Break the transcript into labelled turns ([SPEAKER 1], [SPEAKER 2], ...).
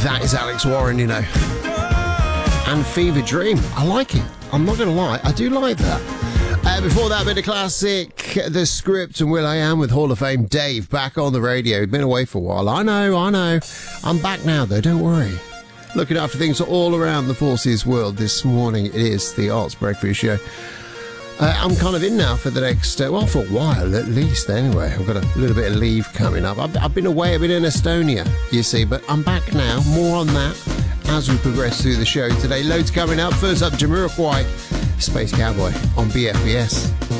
[SPEAKER 1] That is Alex Warren, you know. And Fever Dream. I like it. I'm not going to lie. I do like that. Before that, bit of classic, The Script and will.i.am with Hall of Fame Dave back on the radio. Been away for a while. I know. I'm back now, though. Don't worry. Looking after things all around the Forces world this morning. It is the Arts Breakfast Show. I'm kind of in now for the next, for a while at least anyway. I've got a little bit of leave coming up. I've been away, I've been in Estonia, you see, but I'm back now. More on that as we progress through the show today. Loads coming up. First up, Jamiroquai, Space Cowboy on BFBS.